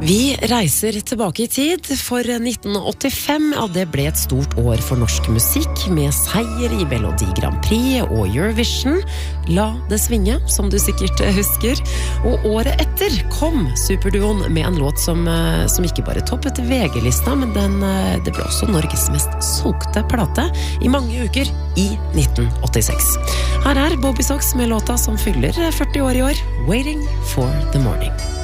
Vi reiser tilbake i tid, for 1985, det ble et stort år for norsk musikk, med seier i Melodi Grand Prix og Eurovision. La det svinge, som du sikkert husker. Og året etter kom superduoen med en låt som ikke bare toppet VG-lista, men det ble også Norges mest solgte plate i mange uker i 1986. Her Bobby Sox med låta som fyller 40 år i år, Waiting for the Morning.